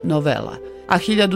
novela, a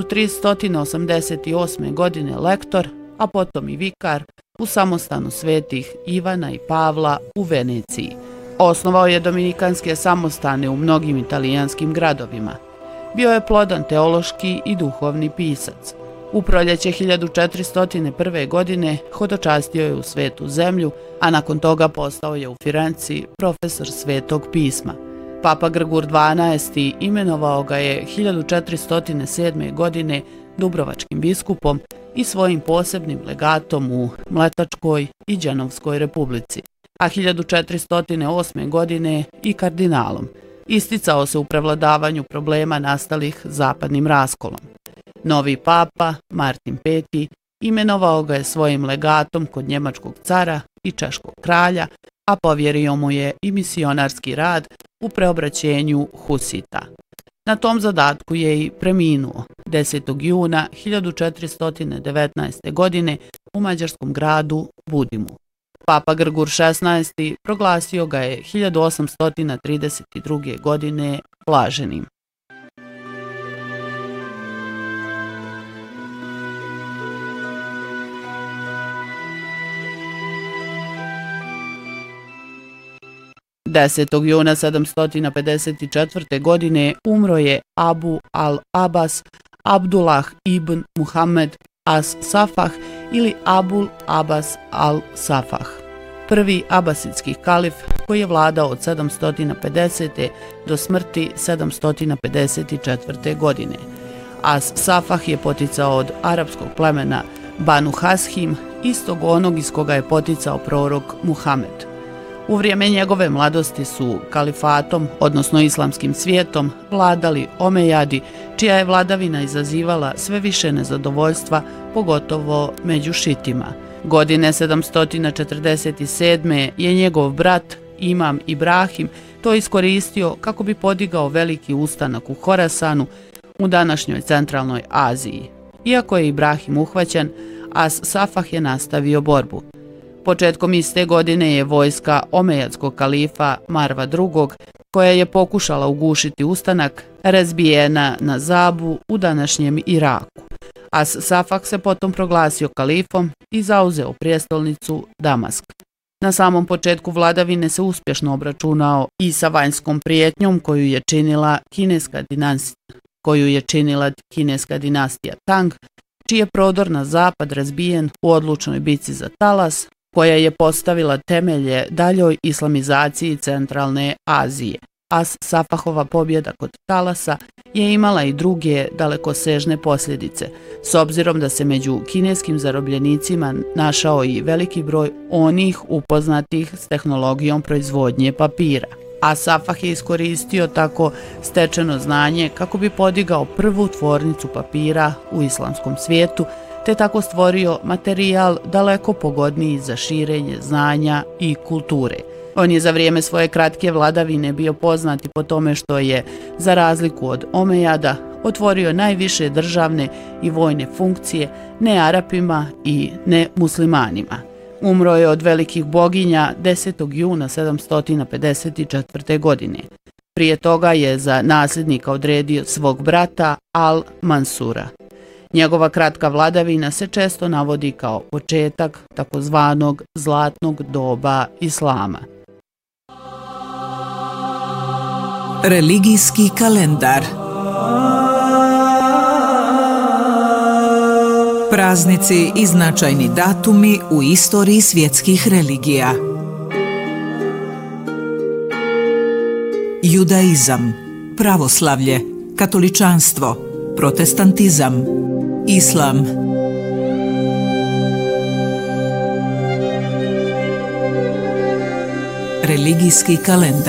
1388. godine lektor, a potom i vikar u samostanu svetih Ivana i Pavla u Veneciji. Osnovao je dominikanske samostane u mnogim italijanskim gradovima. Bio je plodan teološki i duhovni pisac. U proljeće 1401. godine hodočastio je u Svetu zemlju, a nakon toga postao je u Firenci profesor Svetog pisma. Papa Grgur XII. Imenovao ga je 1407. godine dubrovačkim biskupom i svojim posebnim legatom u Mletačkoj i Đanovskoj republici, a 1408. godine i kardinalom. Isticao se u prevladavanju problema nastalih zapadnim raskolom. Novi papa, Martin V, imenovao ga je svojim legatom kod njemačkog cara i češkog kralja, a povjerio mu je i misionarski rad u preobraćenju husita. Na tom zadatku je i preminuo 10. juna 1419. godine u mađarskom gradu Budimu. Papa Grgur XVI. Proglasio ga je 1832. godine blaženim. Juna 754. godine umro je Abu al-Abbas Abdullah ibn Muhammed as-Safah ili Abul Abbas al-Safah, prvi abasidski kalif koji je vladao od 750. do smrti 754. godine. As-Safah je poticao od arapskog plemena Banu Hashim, istog onog iz koga je poticao prorok Muhammed. U vrijeme njegove mladosti su kalifatom, odnosno islamskim svijetom, vladali Omejadi, čija je vladavina izazivala sve više nezadovoljstva, pogotovo među šitima. Godine 747. je njegov brat, imam Ibrahim, to iskoristio kako bi podigao veliki ustanak u Horasanu, u današnjoj centralnoj Aziji. Iako je Ibrahim uhvaćen, As-Safah je nastavio borbu. Početkom iste godine je vojska omejadskog kalifa Marva II, koja je pokušala ugušiti ustanak, razbijena na Zabu u današnjem Iraku. As-Safah se potom proglasio kalifom i zauzeo prijestolnicu Damask. Na samom početku vladavine se uspješno obračunao i sa vanjskom prijetnjom koju je činila kineska dinastija Tang, čiji je prodor na zapad razbijen u odlučnoj bici za Talas, koja je postavila temelje daljoj islamizaciji centralne Azije. As-Safahova pobjeda kod Talasa je imala i druge dalekosežne posljedice, s obzirom da se među kineskim zarobljenicima našao i veliki broj onih upoznatih s tehnologijom proizvodnje papira. As-Safah je iskoristio tako stečeno znanje kako bi podigao prvu tvornicu papira u islamskom svijetu, te tako stvorio materijal daleko pogodniji za širenje znanja i kulture. On je za vrijeme svoje kratke vladavine bio poznat i po tome što je, za razliku od Omejada, otvorio najviše državne i vojne funkcije ne Arapima i ne muslimanima. Umro je od velikih boginja 10. juna 754. godine. Prije toga je za nasljednika odredio svog brata Al-Mansura. Njegova kratka vladavina se često navodi kao početak takozvanog zlatnog doba islama. Religijski kalendar. Praznici i značajni datumi u istoriji svjetskih religija. Judaizam, pravoslavlje, katoličanstvo, protestantizam, islam. Religijski kalendar.